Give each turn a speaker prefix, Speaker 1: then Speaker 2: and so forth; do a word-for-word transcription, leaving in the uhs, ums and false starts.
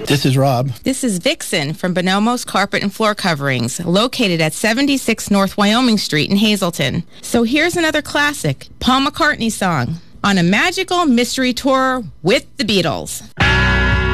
Speaker 1: This is Rob.
Speaker 2: This is Vixen from Bonomo's Carpet and Floor Coverings, located at seventy-six North Wyoming Street in Hazleton. So here's another classic, Paul McCartney song, On a Magical Mystery Tour with the Beatles.